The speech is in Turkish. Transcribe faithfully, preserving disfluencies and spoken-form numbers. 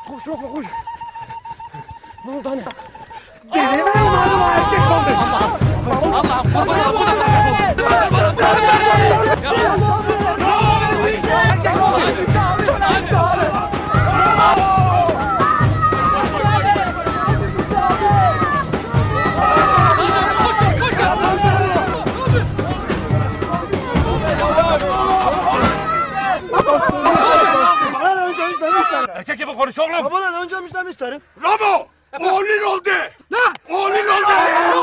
Koş Ramo koş. Ne oldu anne? Deli mi oğlum erkek oldu? Allah'ım Allah'ım kurban olayım bu da bana. Erkek oldu. Koşun koşun. Bana önce müşteri isterim. Erkek gibi konuş oğlum. Bana önce müşteri isterim. Ramo! Oğlun oldu. Ne? Oğlun oldu.